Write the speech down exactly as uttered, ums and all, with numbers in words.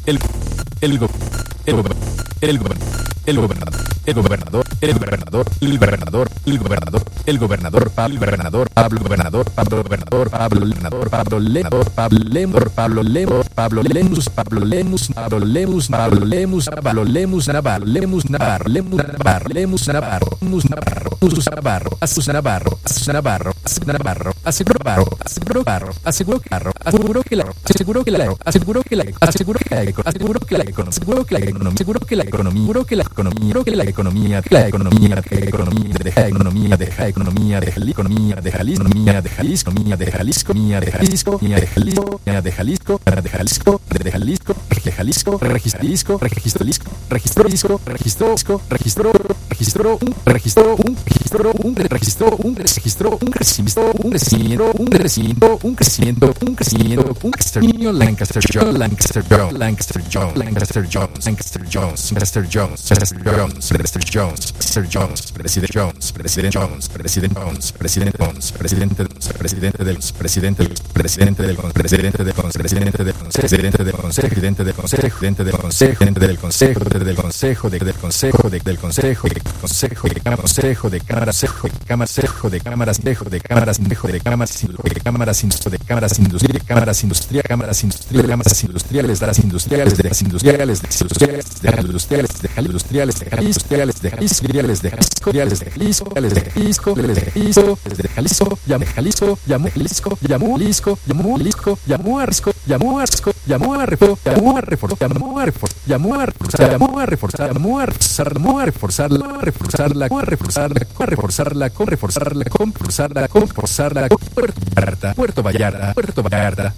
el el go- el go- el go- el gobernador, el gobernador, el gobernador, el gobernador, el gobernador, el gobernador, Pablo, el gobernador, Pablo, gobernador, Pablo, gobernador, Pablo, gobernador, Pablo, lenador, Pablo, lemor, Pablo, lemor, Pablo, lemus, Pablo, lemus, Pablo, lemus, Pablo, lemus, Pablo, lemus, Navarro, lemus, Navarro, lemus, Navarro, lemus, Navarro, lemus, Navarro, Asus Navarro, Asus Navarro, Asus Navarro, Asus Navarro, aseguró Navarro, aseguró Navarro, aseguró que Navarro, aseguró que la, aseguró que la, aseguró que la, aseguró que la, aseguró que la economía, aseguró que la economía, aseguró que la economía, aseguró que la economía, aseguró que la economía, la economía, la economía, de la economía, de la economía, de la economía, de Jalisco, economía de Jalisco, economía de Jalisco, economía de Jalisco, economía de Jalisco, economía de Jalisco, de Jalisco, de Jalisco, de Jalisco, registro Jalisco, registro disco, registro disco, registro disco, registro, registro un, registro un, registro un, registro un, registro un crecimiento, un crecimiento, un crecimiento, un crecimiento, un crecimiento, un exterminio, Lancaster Jones, Lancaster Jones, Lancaster Jones, Lancaster Jones, Lancaster Jones, Lancaster Jones, Lancaster Jones, Lancaster Jones, Lancaster Jones, President Jones, President Jones, President Jones, President Jones, Presidente Presidente del Presidente del Presidente del Presidente del Presidente del Presidente del Consejo, Presidente del Consejo, Presidente del Consejo, Presidente del Consejo, del Consejo, del Consejo, del Consejo, del Consejo, de Cámara, Consejo de Cámaras, Consejo de Cámaras, Consejo de Cámaras, Consejo de Cámaras, Consejo de Cámaras, de Cámaras, de Cámaras Industriales, Cámaras Industriales, Cámaras Industriales, Cámaras Industriales, de las industriales, de las industriales, de industriales, de industriales, de industriales, de industriales, de industriales, de Jalisco, de Jalisco, de Jalisco, de Jalisco, de Jalisco, llamó Jalisco, llamó Jalisco, llamó Jalisco, llamó Jalisco, llamó a Risco, llamó a Risco, llamó a Refo, llamó a reforzar, llamó a reforzar, llamó a reforzar, llamó a reforzar, llamó a reforzar, llamó a reforzarla, a reforzarla, a reforzarla, a reforzarla, con reforzarla, con reforzarla, con reforzarla, Puerto Vallarta, Puerto Vallarta, Puerto Vallarta.